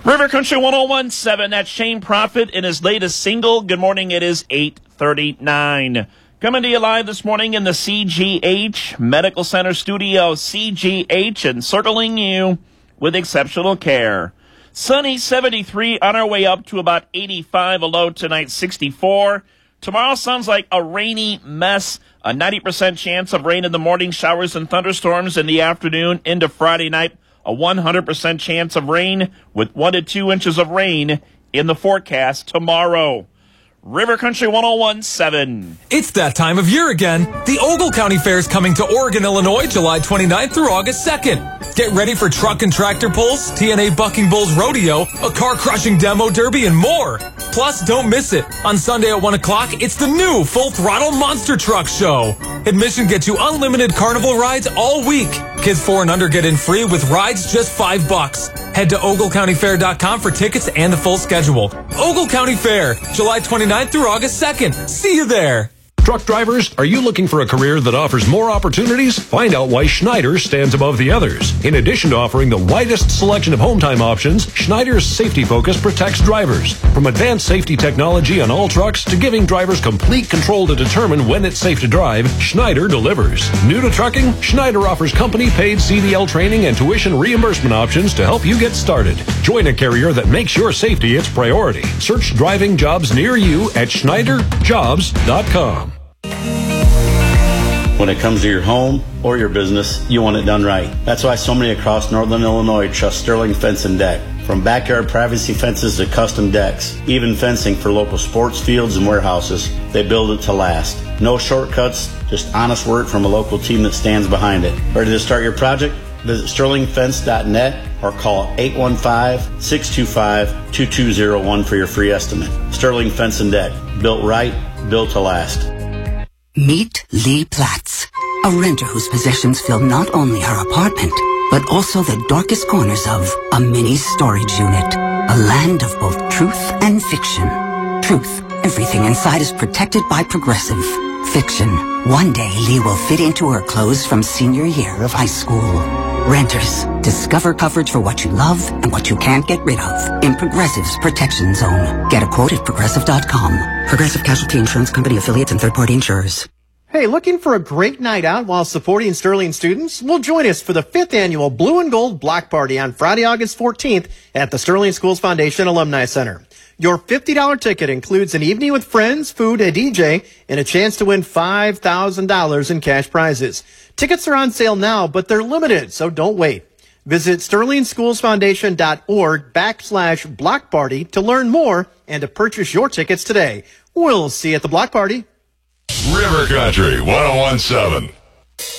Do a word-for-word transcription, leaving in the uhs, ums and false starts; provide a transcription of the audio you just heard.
River Country one oh one point seven, that's Shane Prophet in his latest single. Good morning, it is eight thirty-nine. Coming to you live this morning in the C G H Medical Center studio. C G H encircling you with exceptional care. Sunny seventy-three, on our way up to about eighty-five, a low tonight sixty-four. Tomorrow sounds like a rainy mess. A ninety percent chance of rain in the morning, showers and thunderstorms in the afternoon into Friday night. A one hundred percent chance of rain with one to two inches of rain in the forecast tomorrow. River Country one oh one point seven. It's that time of year again. The Ogle County Fair is coming to Oregon, Illinois, July twenty-ninth through August second. Get ready for truck and tractor pulls, T N A Bucking Bulls Rodeo, a car-crushing demo derby, and more. Plus, don't miss it. On Sunday at one o'clock, it's the new Full Throttle Monster Truck Show. Admission gets you unlimited carnival rides all week. Kids four and under get in free with rides just five bucks. Head to ogle county fair dot com for tickets and the full schedule. Ogle County Fair, July twenty-ninth through August second. See you there. Truck drivers, are you looking for a career that offers more opportunities? Find out why Schneider stands above the others. In addition to offering the widest selection of home time options, Schneider's safety focus protects drivers. From advanced safety technology on all trucks to giving drivers complete control to determine when it's safe to drive, Schneider delivers. New to trucking? Schneider offers company-paid C D L training and tuition reimbursement options to help you get started. Join a carrier that makes your safety its priority. Search driving jobs near you at schneider jobs dot com. When it comes to your home or your business, you want it done right. That's why so many across Northern Illinois trust Sterling Fence and Deck. From backyard privacy fences to custom decks, even fencing for local sports fields and warehouses, they build it to last. No shortcuts, just honest work from a local team that stands behind it. Ready to start your project? Visit sterling fence dot net or call eight one five, six two five, two two zero one for your free estimate. Sterling Fence and Deck. Built right, built to last. Meet Lee Platts, a renter whose possessions fill not only her apartment, but also the darkest corners of a mini storage unit. A land of both truth and fiction. Truth, everything inside is protected by Progressive. Fiction, one day Lee will fit into her clothes from senior year of high school. Renters, discover coverage for what you love and what you can't get rid of in Progressive's Protection Zone. Get a quote at progressive dot com. Progressive Casualty Insurance Company affiliates and third-party insurers. Hey, looking for a great night out while supporting Sterling students? Well, join us for the fifth annual Blue and Gold Block Party on Friday, August fourteenth at the Sterling Schools Foundation Alumni Center. Your fifty dollars ticket includes an evening with friends, food, a D J, and a chance to win five thousand dollars in cash prizes. Tickets are on sale now, but they're limited, so don't wait. Visit sterling schools foundation dot org backslash block party to learn more and to purchase your tickets today. We'll see you at the block party. River Country one oh one point seven.